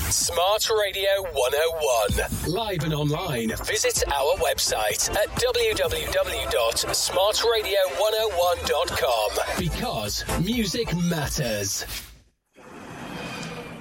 Smart Radio 101. Live and online. Visit our website at www.smartradio101.com. Because music matters.